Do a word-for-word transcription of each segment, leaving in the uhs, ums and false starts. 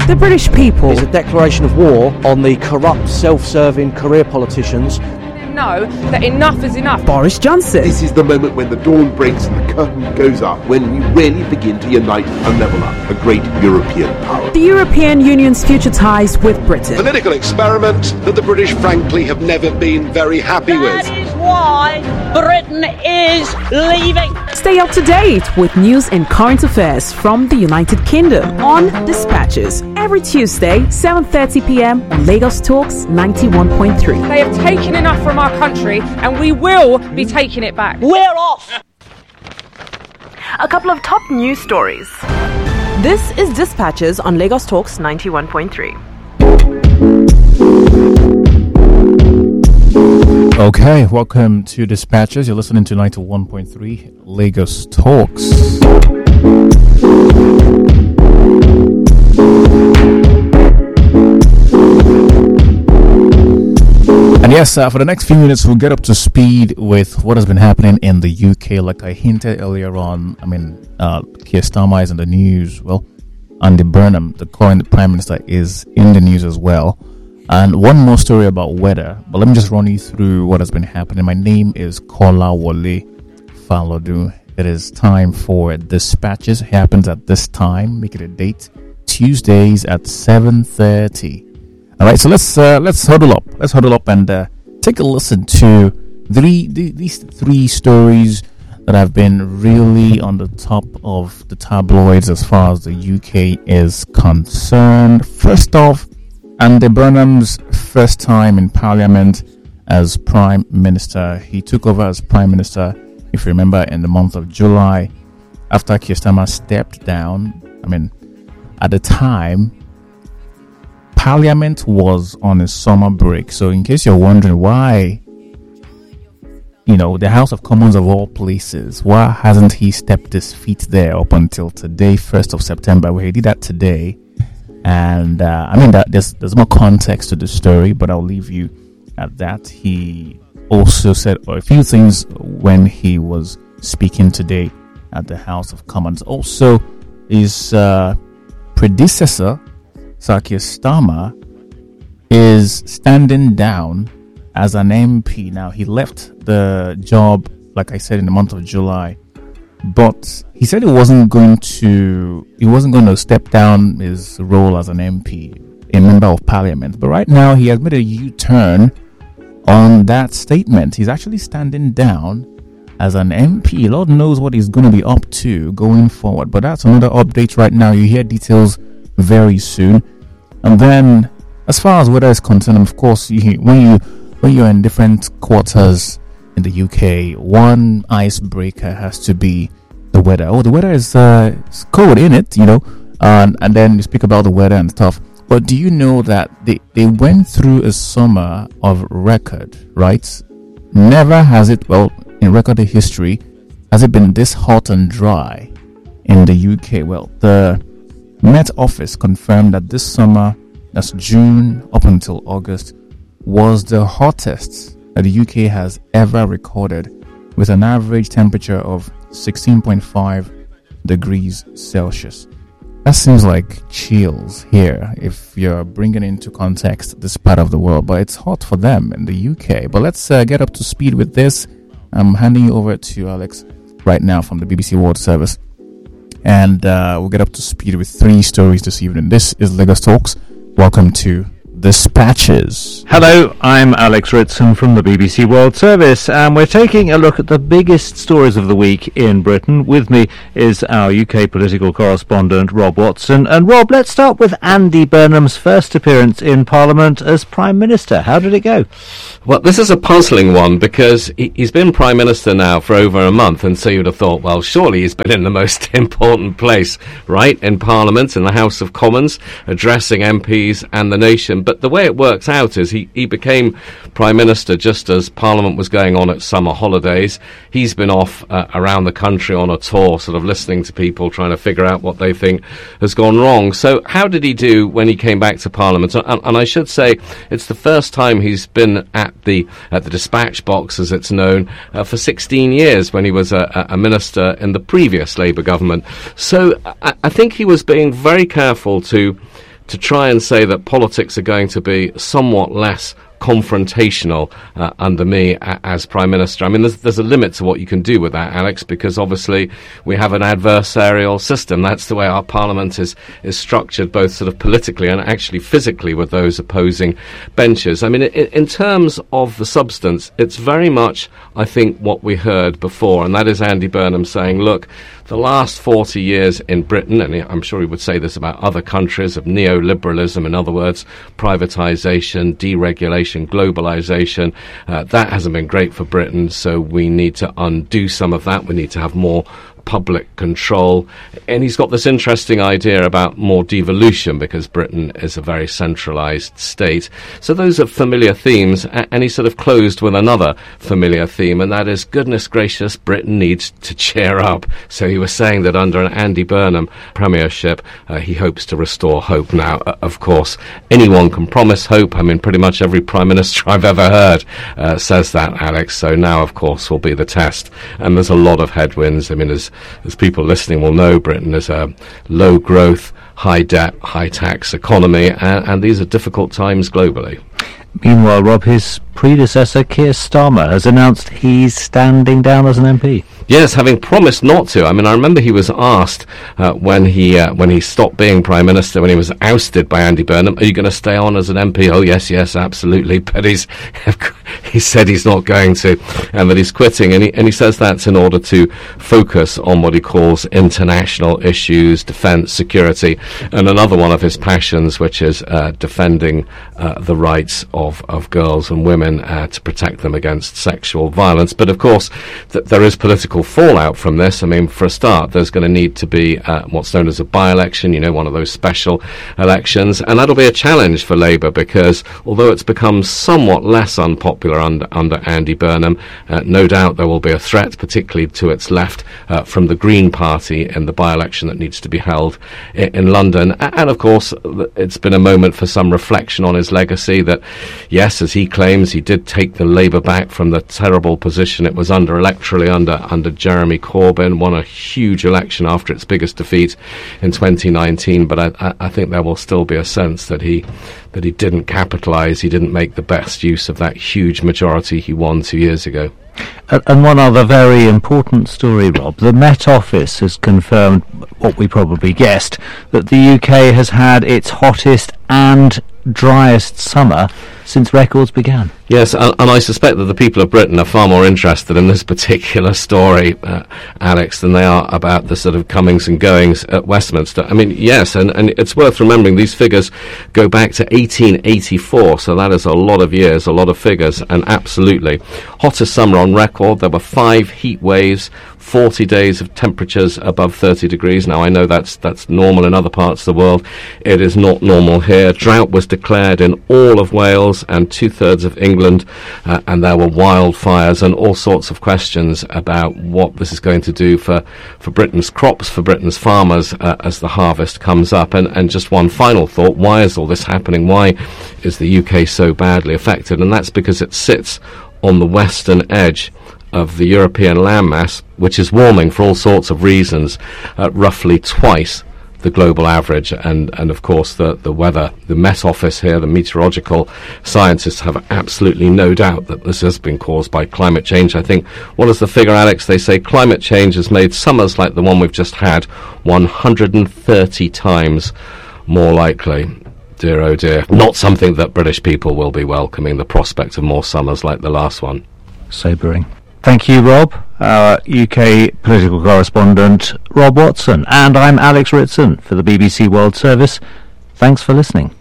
the British people. It's a declaration of war on the corrupt, self-serving career politicians. Know that enough is enough. Boris Johnson. This is the moment when the dawn breaks and the curtain goes up, when we really begin to unite and level up a great European power. The European Union's future ties with Britain. Political experiment that the British, frankly, have never been very happy with. That is why Britain is leaving. Stay up to date with news and current affairs from the United Kingdom on Dispatches every Tuesday, seven thirty p.m. on Lagos Talks ninety-one point three. They have taken enough from our country and we will be taking it back. We're off. A couple of top news stories. This is Dispatches on Lagos Talks ninety-one point three. Okay, welcome to Dispatches. You're listening to ninety-one point three Lagos Talks. And yes, uh, for the next few minutes, we'll get up to speed with what has been happening in the U K. Like I hinted earlier on, I mean, uh, Keir Starmer is in the news. Well, Andy Burnham, the current Prime Minister, is in the news as well. And one more story about weather. But let me just run you through what has been happening. My name is Kola Wole Falodu. It is time for Dispatches. It happens at this time. Make it a date. Tuesdays at seven thirty. All right, so let's uh, let's huddle up. Let's huddle up and uh, take a listen to three th- these three stories that have been really on the top of the tabloids as far as the U K is concerned. First off, Andy Burnham's first time in Parliament as Prime Minister. He took over as Prime Minister, if you remember, in the month of July after Keir Starmer stepped down. I mean, at the time, Parliament was on a summer break. So in case you're wondering why, you know, the House of Commons of all places, why hasn't he stepped his feet there up until today, first of September? Well, he did that today. And uh, I mean, that there's, there's more context to the story, but I'll leave you at that. He also said a few things when he was speaking today at the House of Commons. Also, his uh, predecessor, Sir Keir Starmer, is standing down as an M P. Now, he left the job, like I said, in the month of July, but he said he wasn't going to he wasn't going to step down his role as an M P, a member of Parliament. But right now, he has made a U-turn on that statement. He's actually standing down as an M P. Lord knows what he's going to be up to going forward. But that's another update right now. You hear details very soon. And then, as far as weather is concerned, of course, you, when you when you're in different quarters in the U K, one icebreaker has to be the weather. Oh, the weather is uh, it's cold, in it, you know. Uh, and then you speak about the weather and stuff. But do you know that they, they went through a summer of record, right? Never has it, well, in record history, has it been this hot and dry in the U K. Well, the Met Office confirmed that this summer, that's June up until August, was the hottest that the U K has ever recorded, with an average temperature of sixteen point five degrees Celsius. That seems like chills here if you're bringing into context this part of the world, but it's hot for them in the U K. But let's uh, get up to speed with this. I'm handing you over to Alex right now from the B B C World Service. And uh, we'll get up to speed with three stories this evening. This is Lagos Talks. Welcome to Dispatches. Hello, I'm Alex Ritson from the B B C World Service, and we're taking a look at the biggest stories of the week in Britain. With me is our U K political correspondent, Rob Watson. And Rob, let's start with Andy Burnham's first appearance in Parliament as Prime Minister. How did it go? Well, this is a puzzling one because he's been Prime Minister now for over a month, and so you'd have thought, well, surely he's been in the most important place, right, in Parliament, in the House of Commons, addressing M Ps and the nation. But the way it works out is he, he became Prime Minister just as Parliament was going on its summer holidays. He's been off uh, around the country on a tour, sort of listening to people, trying to figure out what they think has gone wrong. So how did he do when he came back to Parliament? And, and I should say it's the first time he's been at the at the dispatch box, as it's known, uh, for sixteen years when he was a, a minister in the previous Labour government. So I, I think he was being very careful to to try and say that politics are going to be somewhat less confrontational uh, under me a- as Prime Minister. I mean, there's, there's a limit to what you can do with that, Alex, because obviously we have an adversarial system. That's the way our Parliament is, is structured, both sort of politically and actually physically with those opposing benches. I mean, in, in terms of the substance, it's very much, I think, what we heard before, and that is Andy Burnham saying, look, the last forty years in Britain, and I'm sure he would say this about other countries, of neoliberalism, in other words, privatisation, deregulation, globalisation, uh, that hasn't been great for Britain, so we need to undo some of that. We need to have more public control. And he's got this interesting idea about more devolution, because Britain is a very centralised state. So those are familiar themes, and he sort of closed with another familiar theme, and that is, goodness gracious, Britain needs to cheer up. So he was saying that under an Andy Burnham premiership, uh, he hopes to restore hope. Now, uh, of course, anyone can promise hope. I mean, pretty much every Prime Minister I've ever heard uh, says that, Alex. So now, of course, will be the test. And there's a lot of headwinds. I mean, as As people listening will know, Britain is a low growth, high debt, high tax economy, and, and these are difficult times globally. Meanwhile, Rob, his predecessor, Keir Starmer, has announced he's standing down as an M P. Yes, having promised not to. I mean, I remember he was asked uh, when he uh, when he stopped being Prime Minister, when he was ousted by Andy Burnham, are you going to stay on as an M P? Oh, yes, yes, absolutely. But he's he said he's not going to, and that he's quitting. And he, and he says that's in order to focus on what he calls international issues, defence, security, and another one of his passions, which is uh, defending uh, the rights of, of girls and women uh, to protect them against sexual violence. But, of course, th- there is political fallout from this. I mean, for a start, there's going to need to be uh, what's known as a by-election, you know, one of those special elections, and that'll be a challenge for Labour, because although it's become somewhat less unpopular under, under Andy Burnham, uh, no doubt there will be a threat, particularly to its left, uh, from the Green Party in the by-election that needs to be held I- in London. A- and, of course, it's been a moment for some reflection on his legacy, that, yes, as he claims, he did take the Labour back from the terrible position it was under electorally under under Jeremy Corbyn, won a huge election after its biggest defeat in twenty nineteen, but I, I think there will still be a sense that he that he didn't capitalise, he didn't make the best use of that huge majority he won two years ago. Uh, and one other very important story, Rob. The Met Office has confirmed what we probably guessed, that the U K has had its hottest and driest summer since records began. Yes, and, and I suspect that the people of Britain are far more interested in this particular story, uh, Alex, than they are about the sort of comings and goings at Westminster. I mean, yes, and, and it's worth remembering these figures go back to eighteen eighty-four, so that is a lot of years, a lot of figures, and absolutely. Hottest summer on record. There were five heat waves, forty days of temperatures above thirty degrees. Now, I know that's that's normal in other parts of the world. It is not normal here. Drought was declared in all of Wales and two-thirds of England, uh, and there were wildfires and all sorts of questions about what this is going to do for, for Britain's crops, for Britain's farmers, uh, as the harvest comes up. And, and just one final thought, why is all this happening? Why is the U K so badly affected? And that's because it sits on the western edge of the European landmass, which is warming for all sorts of reasons, uh, roughly twice the global average. And, and of course, the, the weather, the Met Office here, the meteorological scientists have absolutely no doubt that this has been caused by climate change. I think, what is the figure, Alex? They say climate change has made summers like the one we've just had one hundred thirty times more likely. Dear, oh dear. Not something that British people will be welcoming, the prospect of more summers like the last one. Sobering. Thank you, Rob, our U K political correspondent, Rob Watson. And I'm Alex Ritson for the B B C World Service. Thanks for listening.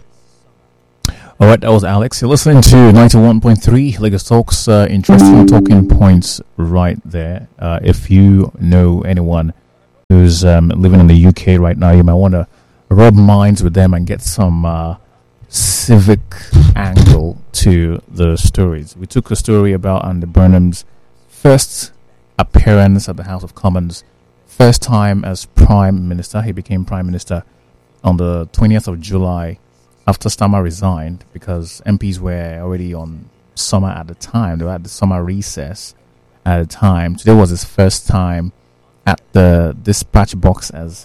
All right, that was Alex. You're listening to ninety-one point three Lagos Talks. Uh, interesting talking points right there. Uh, if you know anyone who's um, living in the U K right now, you might want to rub minds with them and get some uh, civic angle to the stories. We took a story about Andy Burnham's first appearance at the House of Commons, first time as Prime Minister. He became Prime Minister on the twentieth of July after Starmer resigned, because M Ps were already on summer at the time. They were at the summer recess at the time. Today was his first time at the dispatch box as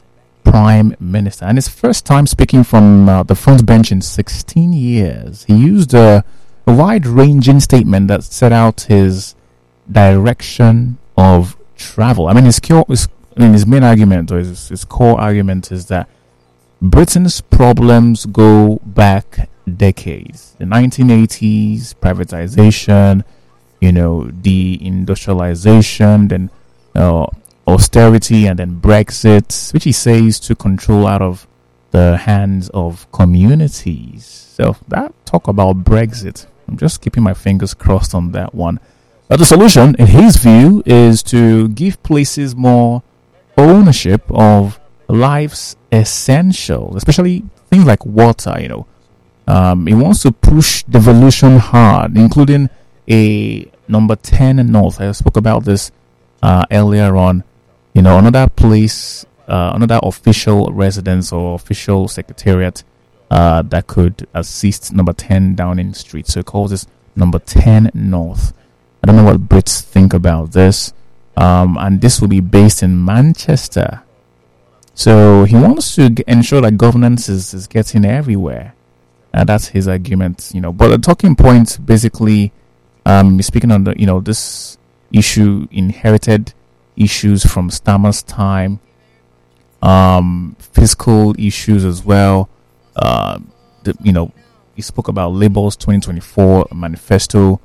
Prime Minister. And his first time speaking from uh, the front bench in sixteen years. He used a, a wide-ranging statement that set out his direction of travel. I mean, his, core, his, I mean, his main argument, or his, his core argument, is that Britain's problems go back decades. The nineteen eighties, privatization, you know, deindustrialization, then uh, austerity, and then Brexit, which he says took control out of the hands of communities. So that talk about Brexit, I'm just keeping my fingers crossed on that one. But the solution, in his view, is to give places more ownership of life's essentials, especially things like water, you know. Um, he wants to push devolution hard, including a number ten North. I spoke about this uh, earlier on. You know, another place, uh, another official residence or official secretariat uh, that could assist number ten Downing Street. So he calls this number ten North. I don't know what Brits think about this. Um, and this will be based in Manchester. So he wants to g- ensure that governance is, is getting everywhere. Uh, that's his argument, you know. But the talking point, basically, um, is speaking on the, you know, this issue, inherited issues from Starmer's time, um, fiscal issues as well. Uh, the, you know, he spoke about Labour's twenty twenty-four manifesto,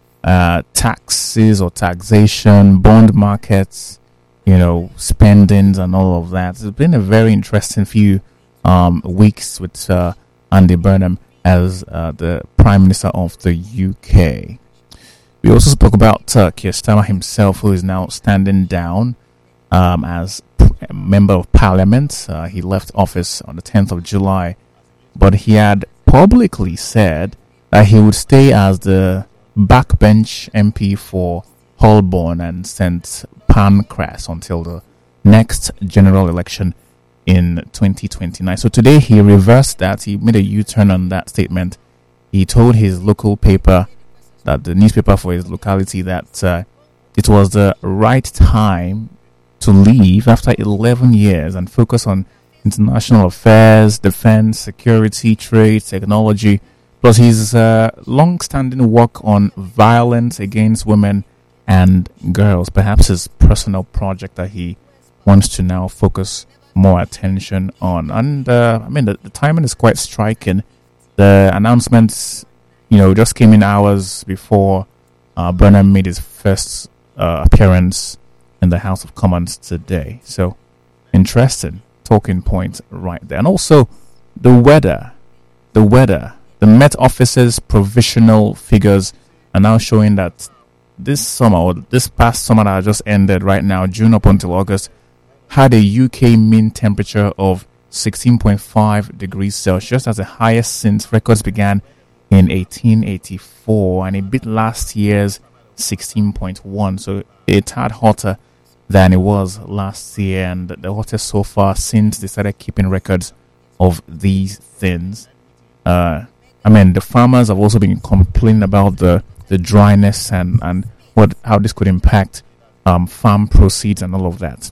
uh, taxes or taxation, bond markets, you know, spendings and all of that. It's been a very interesting few um, weeks with uh, Andy Burnham as uh, the Prime Minister of the U K. We also spoke about uh, Keir Starmer himself, who is now standing down um, as a Member of Parliament. Uh, he left office on the tenth of July, but he had publicly said that he would stay as the backbench M P for Holborn and Saint Pancras until the next general election in twenty twenty-nine. So today he reversed that. He made a U-turn on that statement. He told his local paper, that the newspaper for his locality, that uh, it was the right time to leave after eleven years and focus on international affairs, defense, security, trade, technology, plus his uh, long-standing work on violence against women and girls, perhaps his personal project that he wants to now focus more attention on. And uh, I mean, the, the timing is quite striking. The announcements, you know, just came in hours before uh, Burnham made his first uh, appearance in the House of Commons today. So, interesting talking point right there. And also, the weather. The weather. The Met Office's provisional figures are now showing that this summer, or this past summer that just ended right now, June up until August, had a U K mean temperature of sixteen point five degrees Celsius. That's the highest since records began in eighteen eighty-four, and it beat last year's sixteen point one. So a tad hotter than it was last year, and the hottest so far since they started keeping records of these things. Uh, I mean, the farmers have also been complaining about the, the dryness and, and what how this could impact um, farm proceeds and all of that.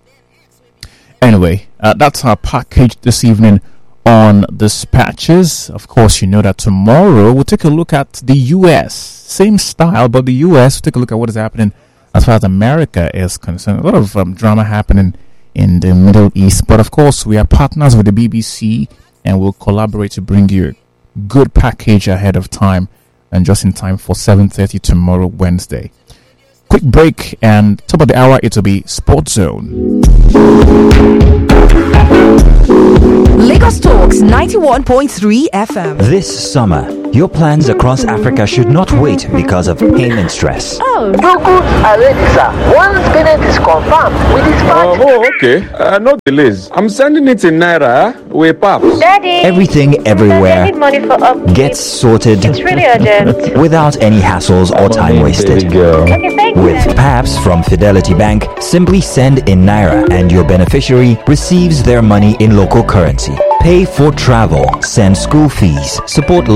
Anyway, uh, that's our package this evening on Dispatches. Of course, you know that tomorrow we'll take a look at the U S. Same style, but the U S, we'll take a look at what is happening as far as America is concerned. A lot of um, drama happening in the Middle East. But of course, we are partners with the B B C, and we'll collaborate to bring you a good package ahead of time and just in time for seven thirty tomorrow, Wednesday. Quick break, and top of the hour, it will be Sports Zone. Lagos Talks ninety-one point three F M. This summer, your plans across Africa should not wait because of payment stress. Oh, your goods are ready, sir. Once payment is confirmed, we dispatch. Uh, oh, okay. Uh, no delays. I'm sending it in Naira with Paps. Daddy. Everything, everywhere I need money for upkeep. gets sorted. It's really urgent. Without any hassles or time wasted. Okay, thank you. With Paps from Fidelity Bank, simply send in Naira and your beneficiary receives their money in local currency. Pay for travel, send school fees, support loved ones,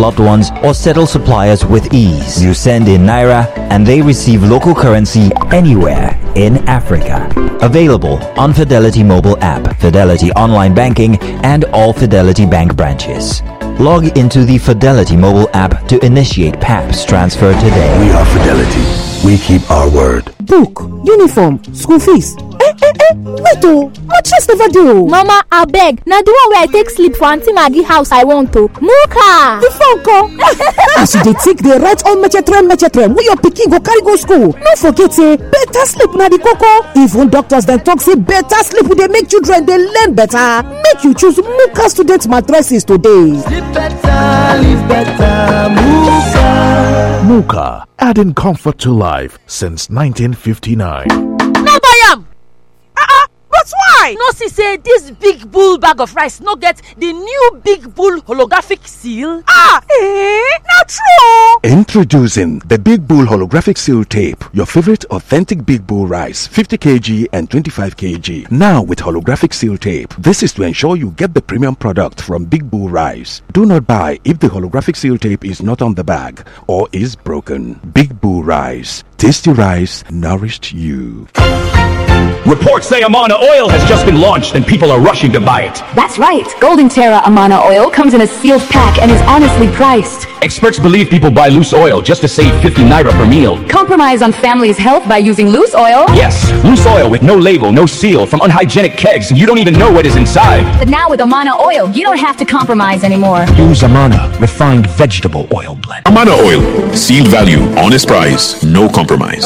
customers or settle suppliers with ease. You send in Naira and they receive local currency anywhere in Africa. Available on Fidelity mobile app, Fidelity online banking, and all Fidelity Bank branches. Log into the Fidelity mobile app to initiate P A P S transfer today. We are Fidelity. We keep our word. Book, uniform, school fees. Eh, eh, eh, wait oh, mattress never do. Mama, I beg. Now the one where I take sleep for Auntie Maggie house I want to. Muka! The phone call. As you dey take the right on Mechetrem Mechetrem, where your pikin go carry go school. No forget say, better sleep na the koko. Even doctors then talk say better sleep will they make children they learn better. Make you choose Muka student mattresses today. Sleep better, live better, Muka. Muka, adding comfort to life since nineteen fifty-nine. No buy am. Uh-uh, but why? No see say this big bull bag of rice no get the new big bull holographic seal. Ah, eh, not true. Introducing the Big Bull Holographic Seal Tape, your favorite authentic Big Bull rice, fifty kilograms and twenty-five kilograms. Now with holographic seal tape. This is to ensure you get the premium product from Big Bull Rice. Do not buy if the holographic seal tape is not on the bag or is broken. Big Bull Rice. Tasty rice nourished you. Reports say Amana Oil has just been launched and people are rushing to buy it. That's right. Golden Terra Amana Oil comes in a sealed pack and is honestly priced. Experts believe people buy loose oil just to save fifty naira per meal. Compromise on family's health by using loose oil? Yes, loose oil with no label, no seal, from unhygienic kegs, and you don't even know what is inside. But now with Amana Oil, you don't have to compromise anymore. Use Amana refined vegetable oil blend. Amana Oil, sealed value, honest price, no compromise.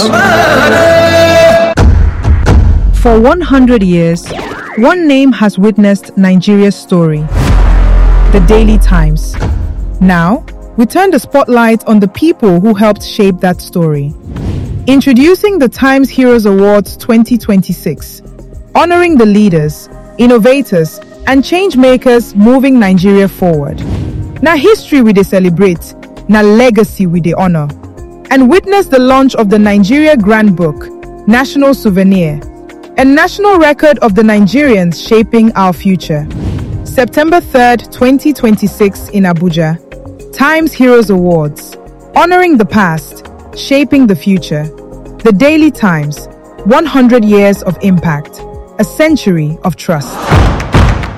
For one hundred years, one name has witnessed Nigeria's story: the Daily Times. Now, we turn the spotlight on the people who helped shape that story. Introducing the Times Heroes Awards twenty twenty-six, honoring the leaders, innovators, and change makers moving Nigeria forward. Na history we dey celebrate, na legacy we dey honor. And witness the launch of the Nigeria Grand Book, National Souvenir, a national record of the Nigerians shaping our future. September third, twenty twenty-six in Abuja. Times Heroes Awards, honoring the past, shaping the future. The Daily Times, one hundred years of impact, a century of trust.